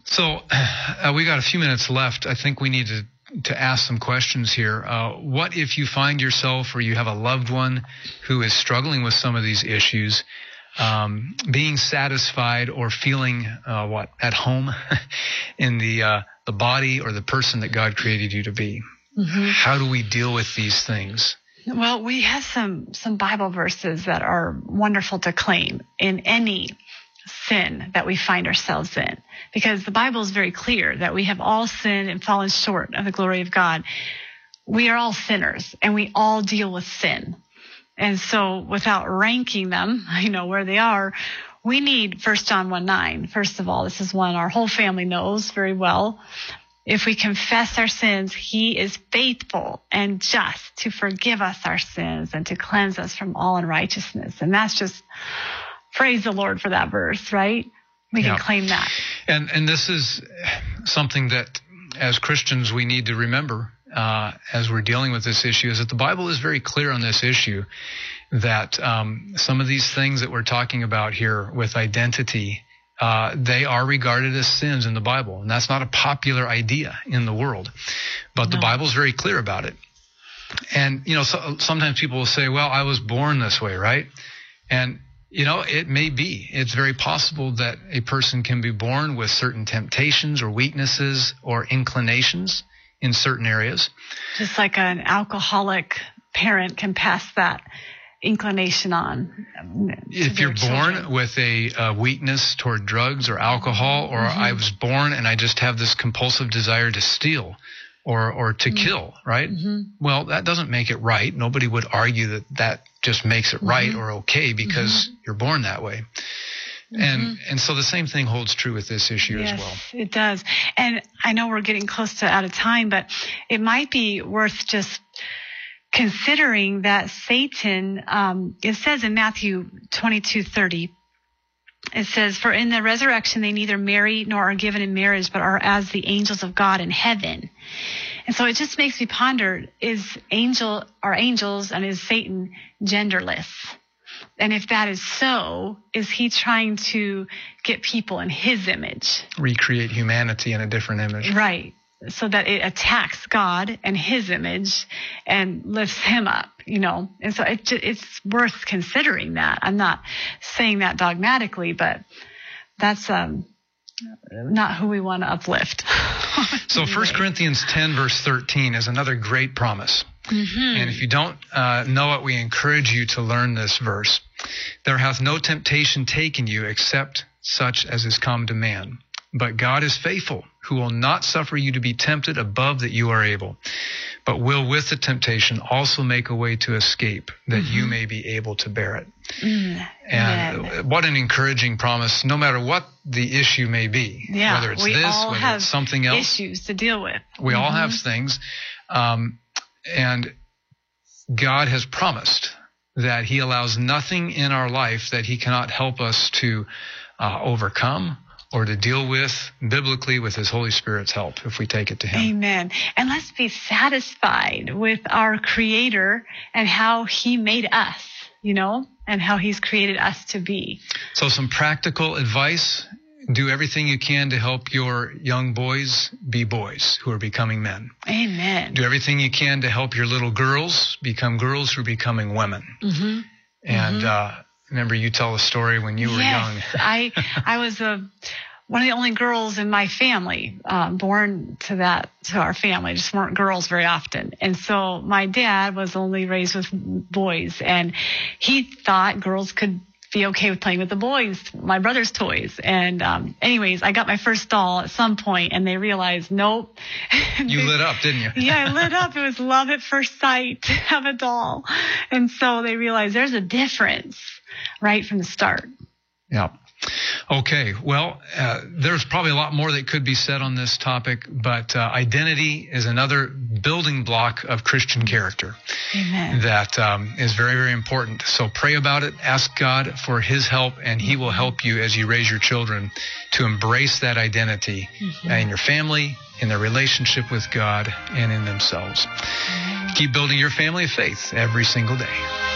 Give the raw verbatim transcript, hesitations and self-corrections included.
So uh, we got a few minutes left. I think we need to, to ask some questions here. Uh, what if you find yourself or you have a loved one who is struggling with some of these issues, um, being satisfied or feeling uh, what at home in the uh, the body or the person that God created you to be? Mm-hmm. How do we deal with these things? Well, we have some some Bible verses that are wonderful to claim in any sin that we find ourselves in, because the Bible is very clear that we have all sinned and fallen short of the glory of God. We are all sinners, and we all deal with sin. And so without ranking them, you know, where they are, we need First John one nine. First of all, this is one our whole family knows very well. If we confess our sins, he is faithful and just to forgive us our sins and to cleanse us from all unrighteousness. And that's just, praise the Lord for that verse, right? We can yeah. claim that. And and this is something that as Christians we need to remember uh, as we're dealing with this issue, is that the Bible is very clear on this issue, that um, some of these things that we're talking about here with identity, Uh, they are regarded as sins in the Bible. And that's not a popular idea in the world. But no. the Bible is very clear about it. And, you know, so, sometimes people will say, well, I was born this way, right? And, you know, it may be. It's very possible that a person can be born with certain temptations or weaknesses or inclinations in certain areas. Just like an alcoholic parent can pass that inclination on. If you're born children. with a uh, weakness toward drugs or alcohol, or mm-hmm. I was born and I just have this compulsive desire to steal or or to mm-hmm. kill, right? Mm-hmm. Well, that doesn't make it right. Nobody would argue that that just makes it right mm-hmm. or okay because mm-hmm. you're born that way. Mm-hmm. And and so the same thing holds true with this issue yes, as well. It does. And I know we're getting close to out of time, but it might be worth just considering that Satan, um, it says in Matthew twenty-two thirty, it says, for in the resurrection they neither marry nor are given in marriage, but are as the angels of God in heaven. And so it just makes me ponder, is angel, are angels and is Satan genderless? And if that is so, is he trying to get people in his image? Recreate humanity in a different image. Right. So that it attacks God and his image and lifts him up, you know. And so it, it's worth considering that. I'm not saying that dogmatically, but that's um, not who we want to uplift. So First Corinthians ten, verse thirteen is another great promise. Mm-hmm. And if you don't uh, know it, we encourage you to learn this verse. There hath no temptation taken you except such as is common to man. But God is faithful, who will not suffer you to be tempted above that you are able, but will with the temptation also make a way to escape, that mm-hmm. you may be able to bear it. Mm, and man. What an encouraging promise, no matter what the issue may be, yeah, whether it's we this, all whether have it's something else. Issues to deal with. We mm-hmm. all have things. Um, and God has promised that he allows nothing in our life that he cannot help us to uh, overcome or to deal with biblically with his Holy Spirit's help if we take it to him. Amen. And let's be satisfied with our Creator and how he made us, you know, and how he's created us to be. So some practical advice: do everything you can to help your young boys be boys who are becoming men. Amen. Do everything you can to help your little girls become girls who are becoming women. Mm-hmm. And, mm-hmm. uh, remember, you tell a story when you were yes, young. I I was a one of the only girls in my family, um, born to that to our family. Just weren't girls very often, and so my dad was only raised with boys, and he thought girls could be okay with playing with the boys, my brother's toys. And um, anyways, I got my first doll at some point, and they realized, nope. You lit up, didn't you? Yeah, I lit up. It was love at first sight to have a doll, and so they realized there's a difference right from the start. Yeah. Okay. Well, uh, there's probably a lot more that could be said on this topic, but uh, identity is another building block of Christian character. Amen. That um, is very, very important. So pray about it. Ask God for his help, and he will help you as you raise your children to embrace that identity mm-hmm. in your family, in their relationship with God, and in themselves. Amen. Keep building your family of faith every single day.